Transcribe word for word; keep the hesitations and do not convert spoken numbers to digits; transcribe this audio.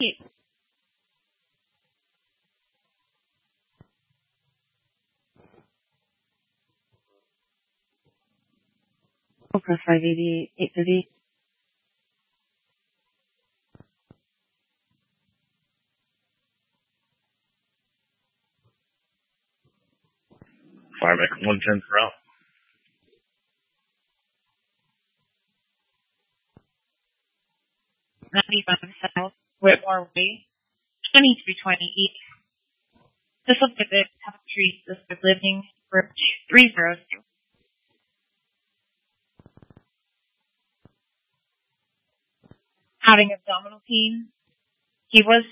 Opera five eighty, eight thirty. Five X one ten per out. ninety-five South, Whitmore Way, twenty-three twenty East. This will be the Tapestry Assisted Living, Room three oh two. Having abdominal pain. He was